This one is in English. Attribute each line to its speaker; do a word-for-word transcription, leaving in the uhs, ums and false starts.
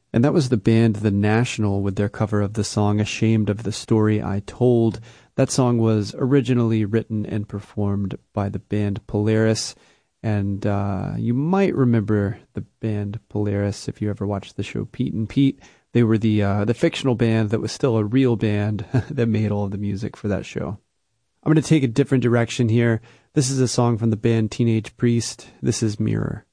Speaker 1: And that was the band The National with their cover of the song Ashamed of the Story I Told. That song was originally written and performed by the band Polaris. And uh, you might remember the band Polaris if you ever watched the show Pete and Pete. They were the uh, the fictional band that was still a real band that made all of the music for that show. I'm going to take a different direction here. This is a song from the band Teenage Priest. This is Mirror.